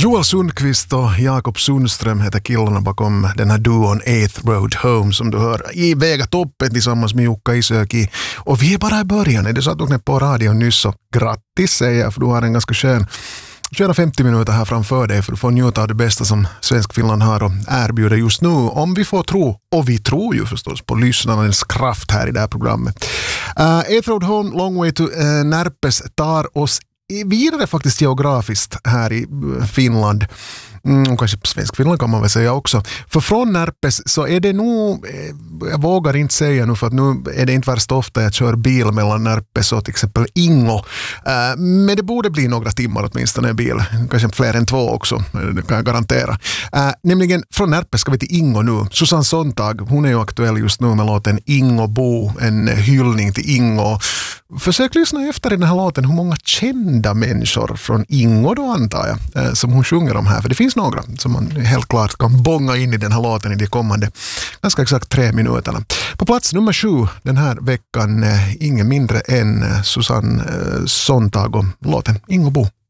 Joel Sundqvist och Jakob Sundström heter killarna bakom den här duon Eighth Road Home som du hör i Vega toppet tillsammans med Jukka Isöki. Och vi är bara i början. Är det så att du knäpp på radion nyss så grattis säger jag, för du har en ganska skön 50 minuter här framför dig för att få njuta av det bästa som Svensk Finland har och erbjuder just nu. Om vi får tro, och vi tror ju förstås på lyssnarnas kraft här i det här programmet. Eighth Road Home, Long Way to Närpes tar oss vidare faktiskt geografiskt här i Finland. Och kanske på Svensk Finland kan man väl säga också. För från Närpes så är det nog, jag vågar inte säga nu för att nu är det inte värst ofta jag kör bil mellan Närpes och till exempel Ingo. Men det borde bli några timmar åtminstone en bil. Kanske fler än 2 också, det kan jag garantera. Nämligen från Närpes ska vi till Ingo nu. Susanne Sontag, hon är ju aktuell just nu med låten Ingo Bo, en hyllning till Ingo. Försök lyssna efter i den här låten hur många kända människor från Ingo då antar jag som hon sjunger om här. För det finns några som man helt klart kan bonga in i den här låten i de kommande ganska exakt 3 minuterna. På plats nummer 7 den här veckan ingen mindre än Susanne Sontag och låten Ingo Bo.